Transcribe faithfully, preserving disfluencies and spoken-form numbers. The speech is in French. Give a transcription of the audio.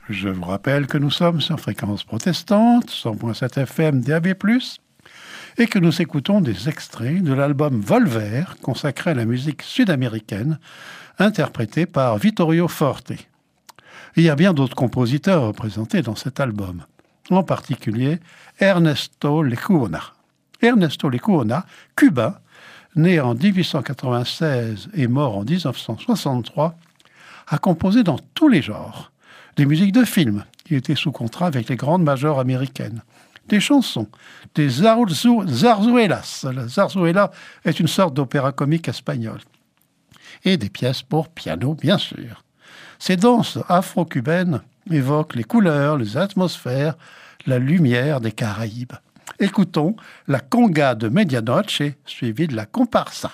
Je vous rappelle que nous sommes sur Fréquence Protestante, cent virgule sept F M D A B plus, et que nous écoutons des extraits de l'album Volver, consacré à la musique sud-américaine, interprété par Vittorio Forte. Il y a bien d'autres compositeurs représentés dans cet album, en particulier Ernesto Lecuona. Ernesto Lecuona, cubain, né en dix-huit cent quatre-vingt-seize et mort en dix-neuf cent soixante-trois, a composé dans tous les genres. Des musiques de films, qui étaient sous contrat avec les grandes majors américaines. Des chansons, des zarzu- zarzuelas. La zarzuela est une sorte d'opéra comique espagnol. Et des pièces pour piano, bien sûr. Ces danses afro-cubaines évoquent les couleurs, les atmosphères, la lumière des Caraïbes. Écoutons la conga de Medianoche, suivie de la comparsa.